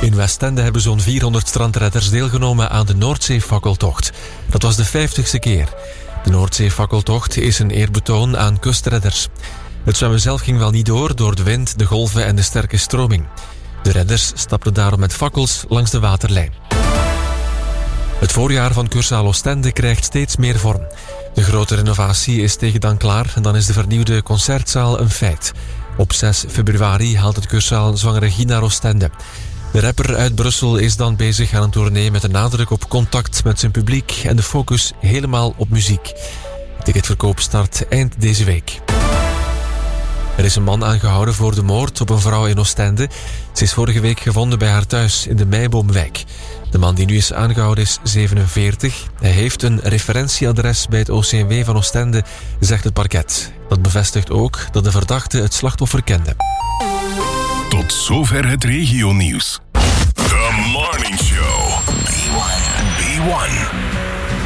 In Westende hebben zo'n 400 strandredders deelgenomen aan de Noordzeefakkeltocht. Dat was de 50ste keer. De Noordzeefakkeltocht is een eerbetoon aan kustredders. Het zwemmen zelf ging wel niet door de wind, de golven en de sterke stroming. De redders stapten daarom met fakkels langs de waterlijn. Het voorjaar van Cursaal Oostende krijgt steeds meer vorm. De grote renovatie is tegen dan klaar en dan is de vernieuwde concertzaal een feit. Op 6 februari haalt het Cursaal zwangere Guy naar Oostende. De rapper uit Brussel is dan bezig aan een tournee met een nadruk op contact met zijn publiek en de focus helemaal op muziek. De ticketverkoop start eind deze week. Er is een man aangehouden voor de moord op een vrouw in Oostende. Ze is vorige week gevonden bij haar thuis in de Meiboomwijk. De man die nu is aangehouden is 47. Hij heeft een referentieadres bij het OCMW van Oostende, zegt het parket. Dat bevestigt ook dat de verdachte het slachtoffer kende. Tot zover het regionieuws. The Morning Show. B1.